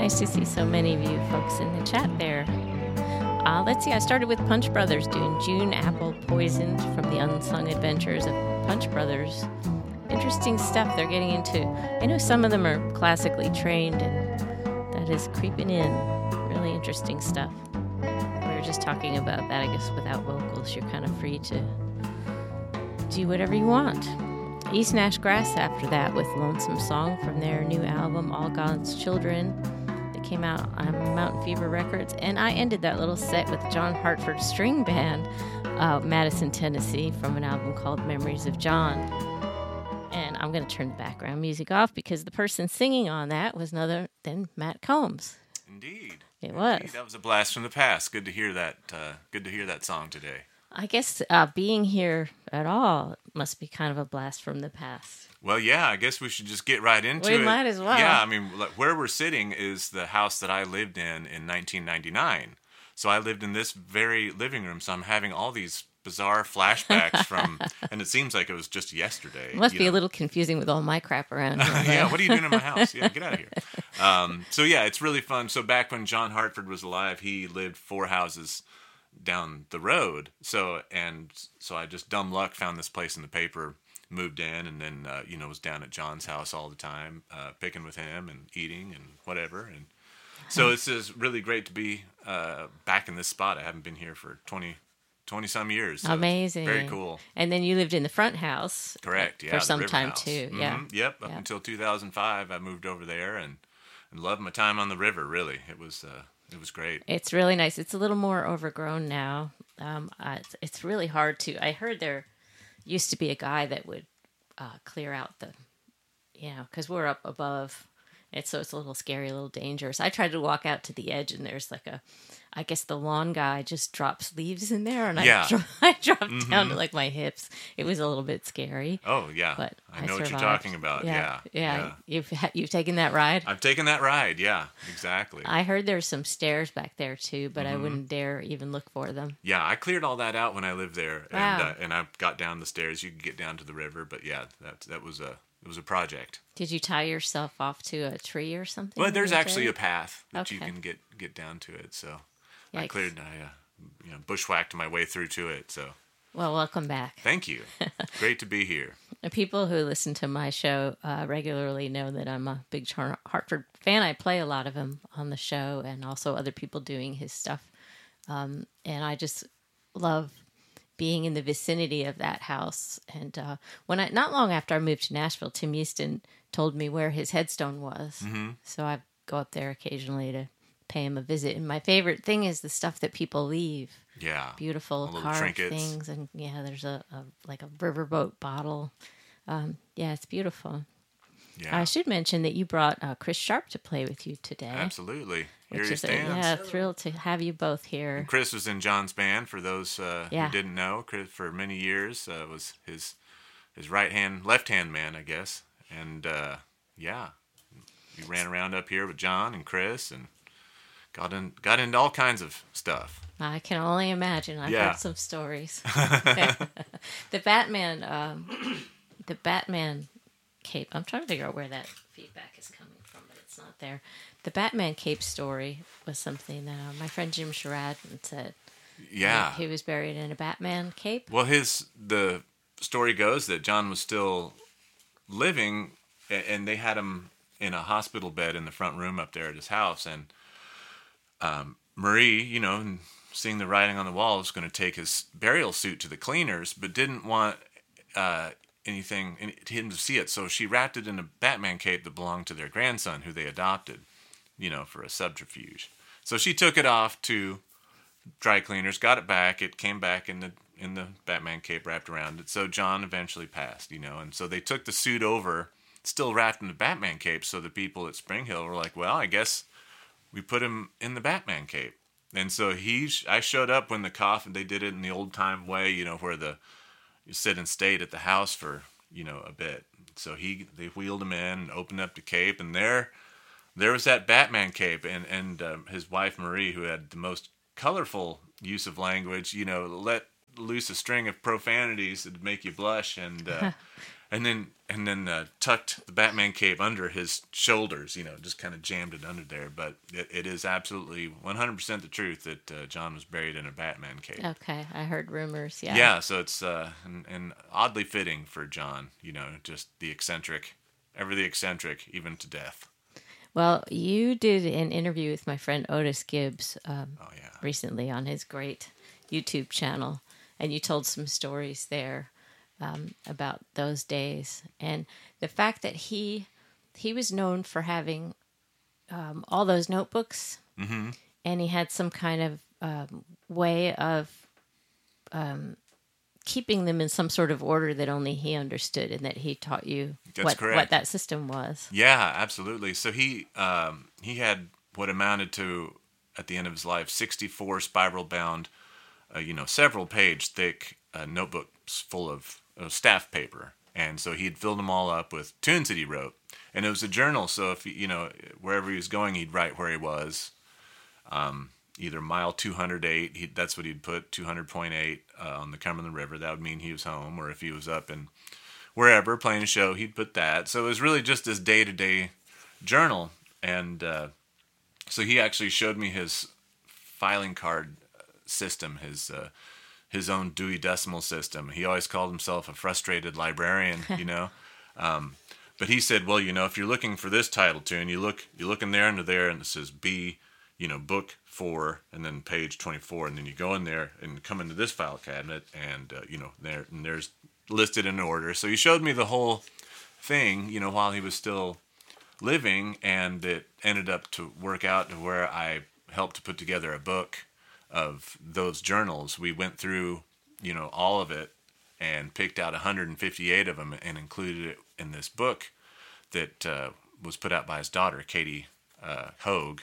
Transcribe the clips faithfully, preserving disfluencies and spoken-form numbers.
Nice to see so many of you folks in the chat there. Uh, let's see, I started with Punch Brothers doing June Apple Poisoned from the Unsung Adventures of Punch Brothers. Interesting stuff they're getting into. I know some of them are classically trained, and that is creeping in. Really interesting stuff. We were just talking about that, I guess, without vocals. You're kind of free to do whatever you want. East Nash Grass after that with Lonesome Song from their new album, All God's Children, that came out on Mountain Fever Records. And I ended that little set with John Hartford String Band, uh, Madison, Tennessee, from an album called Memories of John. And I'm going to turn the background music off because the person singing on that was none other than Matt Combs. Indeed. It Indeed. was. That was a blast from the past. Good to hear that. Uh, good to hear that song today. I guess uh, being here at all must be kind of a blast from the past. Well, yeah, I guess we should just get right into we it. We might as well. Yeah, I mean, like, where we're sitting is the house that I lived in in nineteen ninety-nine. So I lived in this very living room, so I'm having all these bizarre flashbacks from, and it seems like it was just yesterday. It must be know? a little confusing with all my crap around here. Yeah, what are you doing in my house? Yeah, get out of here. Um, so yeah, it's really fun. So back when John Hartford was alive, he lived four houses down the road. So, and so I just dumb luck found this place in the paper, moved in, and then, uh, you know, was down at John's house all the time, uh, picking with him and eating and whatever. And so it's just really great to be uh, back in this spot. I haven't been here for twenty, twenty some years. So amazing. Very cool. And then you lived in the front house. Correct. Yeah. For some River time house. too. Mm-hmm. Yeah. Yep. Up yeah. until two thousand five, I moved over there and, and loved my time on the river. Really, it was uh, it was great. It's really nice. It's a little more overgrown now. Um, uh, it's, it's really hard to. I heard there used to be a guy that would uh, clear out the, you know, because we're up above. It's so it's a little scary, a little dangerous. I tried to walk out to the edge, and there's like a, I guess the lawn guy just drops leaves in there, and yeah. I, dro- I dropped mm-hmm. down to like my hips. It was a little bit scary. Oh yeah, but I I know survived. what you're talking about. Yeah, Yeah, yeah. yeah. You've ha- you've taken that ride. I've taken that ride. Yeah, exactly. I heard there's some stairs back there too, but mm-hmm. I wouldn't dare even look for them. Yeah, I cleared all that out when I lived there, Wow. and uh, and I got down the stairs. You could get down to the river, but yeah, that that was a it was a project. Did you tie yourself off to a tree or something? Well, there's actually day? a path that you Okay. can get get down to it. So Yikes. I cleared, I uh, you know bushwhacked my way through to it. So Well, welcome back. thank you. Great to be here. The people who listen to my show uh, regularly know that I'm a big Char- Hartford fan. I play a lot of him on the show, and also other people doing his stuff. Um, and I just love being in the vicinity of that house. And uh, when I, not long after I moved to Nashville, Tim Houston told me where his headstone was. Mm-hmm. So I go up there occasionally to pay him a visit. And my favorite thing is the stuff that people leave. Yeah, Beautiful All little carved trinkets. things, and yeah, there's a, a like a riverboat bottle. Um, yeah, it's beautiful. Yeah, I should mention that you brought uh, Chris Sharp to play with you today. absolutely. Here Which he is a, stands. yeah, thrilled to have you both here. Chris was in John's band. For those uh, Yeah. who didn't know, Chris for many years uh, was his his right hand, left hand man, I guess. And uh, yeah, he ran around up here with John and Chris, and got in got into all kinds of stuff. I can only imagine. I've Yeah. heard some stories. the Batman, um, the Batman cape. I'm trying to figure out where that feedback is coming from, but it's not there. The Batman cape story was something that uh, my friend Jim Sherrod said. Yeah. He was buried in a Batman cape. Well, his the story goes that John was still living, a- and they had him in a hospital bed in the front room up there at his house, and um, Marie, you know, seeing the writing on the wall, was going to take his burial suit to the cleaners, but didn't want uh, anything any, him to see it, so she wrapped it in a Batman cape that belonged to their grandson, who they adopted, you know, for a subterfuge. So she took it off to dry cleaners, got it back. It came back in the in the Batman cape wrapped around it. So John eventually passed, you know, and so they took the suit over, still wrapped in the Batman cape. So the people at Spring Hill were like, "Well, I guess we put him in the Batman cape." And so he, I showed up when the coffin. They did it in the old time way, you know, where the you sit and stayed at the house for you know a bit. So he they wheeled him in and opened up the cape, and there there was that Batman cape, and and um, his wife Marie, who had the most colorful use of language, you know, let loose a string of profanities that'd make you blush, and uh, and then and then uh, tucked the Batman cape under his shoulders, you know, just kind of jammed it under there. But it, it is absolutely one hundred percent the truth that uh, John was buried in a Batman cape. Okay, I heard rumors. Yeah. Yeah, so it's uh, and, and oddly fitting for John, you know, just the eccentric, ever the eccentric, even to death. Well, you did an interview with my friend Otis Gibbs um, Oh yeah, recently on his great YouTube channel, and you told some stories there um, about those days, and the fact that he he was known for having um, all those notebooks, mm-hmm. and he had some kind of um, way of um, keeping them in some sort of order that only he understood, and that he taught you That's what, correct. what that system was. Yeah, absolutely. So he um, he had what amounted to, at the end of his life, sixty-four spiral bound, uh, you know, several page thick uh, notebooks full of uh, staff paper. And so he'd filled them all up with tunes that he wrote. And it was a journal, so if, you know, wherever he was going, he'd write where he was. Um, either mile two hundred eight, he, that's what he'd put, two hundred point eight uh, on the Cumberland River. That would mean he was home. Or if he was up in wherever playing a show, he'd put that. So it was really just this day-to-day journal. And uh, so he actually showed me his filing card system, his uh, his own Dewey Decimal System. He always called himself a frustrated librarian, you know. Um, but he said, well, you know, if you're looking for this title tune, you look you look in there under there, and it says B, you know, book four, and then page twenty-four, and then you go in there and come into this file cabinet, and uh, you know, there and there's listed in order. So he showed me the whole thing, you know, while he was still living, and it ended up to work out to where I helped to put together a book of those journals. We went through, you know, all of it and picked out one hundred fifty-eight of them and included it in this book that uh, was put out by his daughter, Katie uh, Hogue.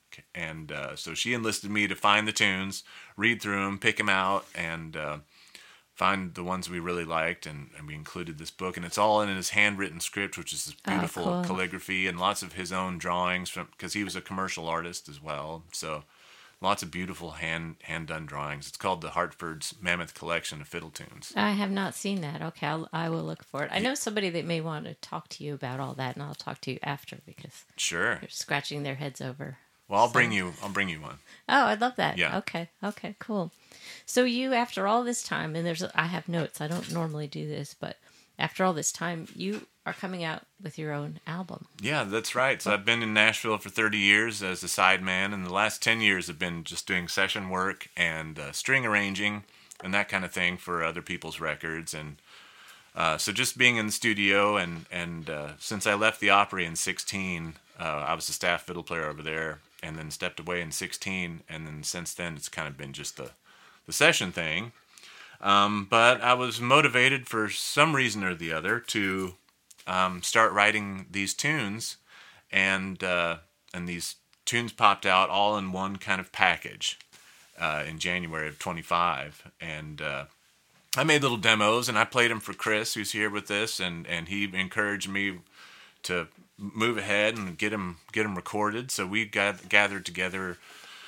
And uh, so she enlisted me to find the tunes, read through them, pick them out, and uh, find the ones we really liked, and, and we included this book. And it's all in his handwritten script, which is this beautiful oh, cool. calligraphy and lots of his own drawings, from because he was a commercial artist as well. So lots of beautiful hand hand done drawings. It's called the Hartford's Mammoth Collection of Fiddle Tunes. I have not seen that. Okay, I'll, I will look for it. I know somebody that may want to talk to you about all that, and I'll talk to you after because Sure. they're scratching their heads over. Well, I'll So- bring you. I'll bring you one. Oh, I love that. Yeah. Okay. Okay. Cool. So you, after all this time, and there's, I have notes. I don't normally do this, but after all this time, you are coming out with your own album. Yeah, that's right. So I've been in Nashville for thirty years as a sideman, and the last ten years have been just doing session work and uh, string arranging and that kind of thing for other people's records. And uh, so just being in the studio, and and uh, since I left the Opry in sixteen, uh, I was a staff fiddle player over there, and then stepped away in sixteen, and then since then it's kind of been just the the session thing. Um, but I was motivated for some reason or the other to um, start writing these tunes, and uh, and these tunes popped out all in one kind of package uh, in January of twenty-five, and uh, I made little demos, and I played them for Chris, who's here with us, and, and he encouraged me to move ahead and get them get them recorded. So we got gathered together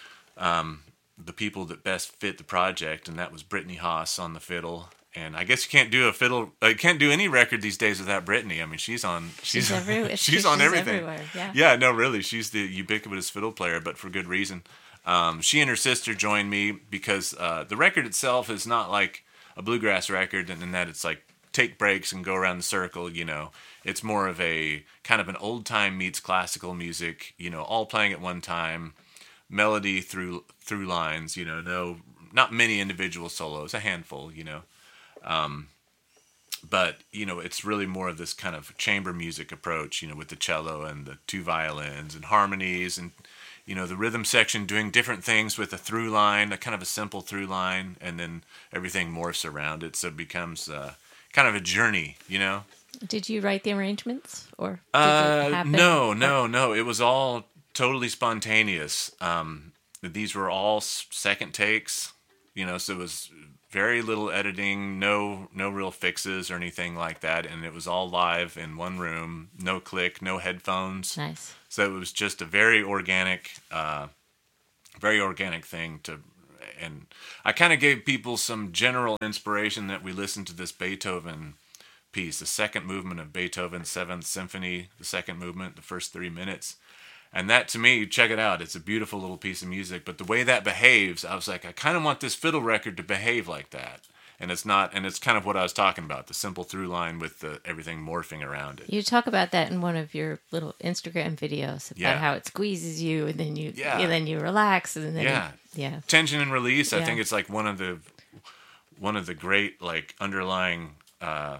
um, the people that best fit the project, and that was Brittany Haas on the fiddle. And I guess you can't do a fiddle, uh, you can't do any record these days without Brittany. I mean, she's on, she's, She's everywhere. she's, She's on everything. everywhere, yeah. Yeah, no, really, she's the ubiquitous fiddle player, but for good reason. Um, she and her sister joined me because uh, the record itself is not like a bluegrass record, and in that it's like take breaks and go around the circle. You know, it's more of a kind of an old time meets classical music. You know, all playing at one time, melody through through lines. You know, no, not many individual solos, a handful. You know. Um, but, you know, it's really more of this kind of chamber music approach, you know, with the cello and the two violins and harmonies and, you know, the rhythm section doing different things with a through line, a kind of a simple through line, and then everything morphs around it. So it becomes uh, kind of a journey, you know? Did you write the arrangements, or did Uh, it happen? no, no, no. It was all totally spontaneous. Um, these were all s- second takes, you know, so it was very little editing, no no real fixes or anything like that, and it was all live in one room, no click, no headphones. Nice. So it was just a very organic, uh, very organic thing to, and I kind of gave people some general inspiration that we listened to this Beethoven piece, the second movement of Beethoven's Seventh Symphony, the second movement, the first three minutes. And that, to me, check it out. It's a beautiful little piece of music. But the way that behaves, I was like, I kind of want this fiddle record to behave like that. And it's not, and it's kind of what I was talking about, the simple through line with the everything morphing around it. You talk about that in one of your little Instagram videos about Yeah. how it squeezes you, and then you, Yeah. and then you relax, and then Yeah. you, yeah, Tension and release, I Yeah. think it's like one of the one of the great like underlying uh,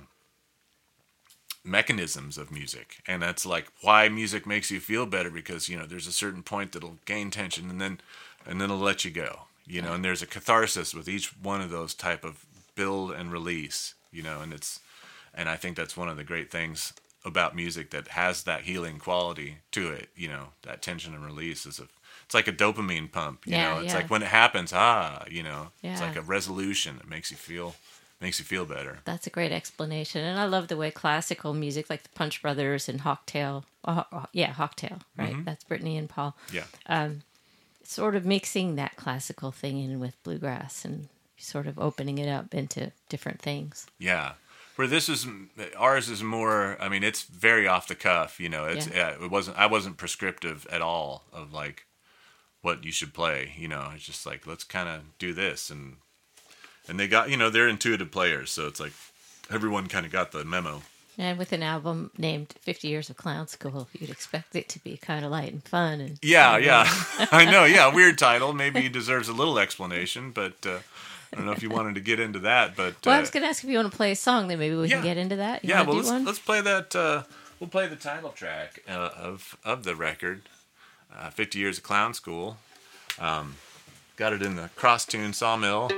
mechanisms of music. And that's like why music makes you feel better, because, you know, there's a certain point that'll gain tension and then and then it'll let you go. You know, and there's a catharsis with each one of those type of build and release, you know, and it's and I think that's one of the great things about music that has that healing quality to it, you know, that tension and release is a it's like a dopamine pump, you Yeah, know. It's yeah. like when it happens, ah, you know, it's Yeah. like a resolution that makes you feel makes you feel better. That's a great explanation, and I love the way classical music, like the Punch Brothers and Hawktail, uh, uh, yeah, Hawktail, right? Mm-hmm. That's Brittany and Paul. Yeah. Sort of mixing that classical thing in with bluegrass and sort of opening it up into different things. Yeah. Where this is, ours is more, I mean, it's very off the cuff, you know, it's, Yeah. uh, it wasn't, I wasn't prescriptive at all of like what you should play, you know, it's just like, let's kind of do this. And, and they got, you know, they're intuitive players. So it's like everyone kind of got the memo. And with an album named fifty Years of Clown School, you'd expect it to be kind of light and fun. And Yeah. Yeah. I know. Yeah. Weird title. Maybe he deserves a little explanation, but, uh, I don't know if you wanted to get into that, but Well, I uh, was going to ask if you want to play a song, then maybe we yeah. can get into that. You yeah, wanna well, do let's, one? let's play that. Uh, we'll play the title track uh, of of the record, uh, fifty Years of Clown School. Um, got it in the Cross Tune Sawmill.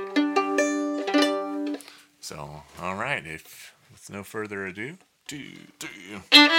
So, all right, if with no further ado, do do.